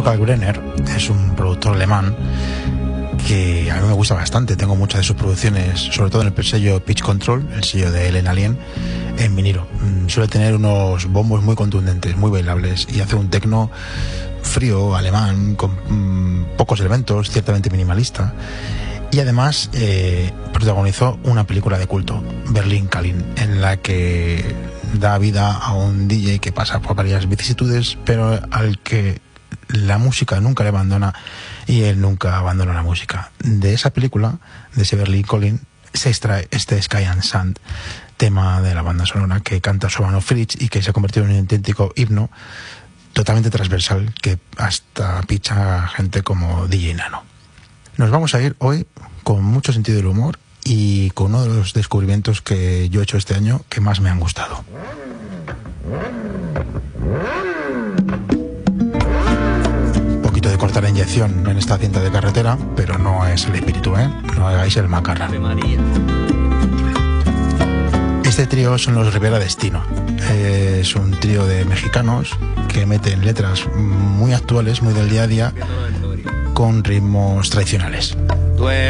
Kalkbrenner es un productor alemán que a mí me gusta bastante. Tengo muchas de sus producciones, sobre todo en el sello Pitch Control, el sello de Ellen Alien, en vinilo. Suele tener unos bombos muy contundentes, muy bailables, y hace un techno frío, alemán, con pocos elementos, ciertamente minimalista. Y además protagonizó una película de culto, Berlin Calling, en la que da vida a un DJ que pasa por varias vicisitudes, pero al que la música nunca le abandona y él nunca abandona la música. De esa película, de ese Berlin Calling, se extrae este Sky and Sand, tema de la banda sonora que canta Solano Fritz y que se ha convertido en un auténtico himno totalmente transversal que hasta picha a gente como DJ Nano. Nos vamos a ir hoy con mucho sentido del humor y con uno de los descubrimientos que yo he hecho este año que más me han gustado. Un poquito de cortar la inyección en esta cinta de carretera, pero no es el espíritu, no hagáis el macarra. Este trío son los Rivera Destino. Es un trío de mexicanos que meten letras muy actuales, muy del día a día, con ritmos tradicionales.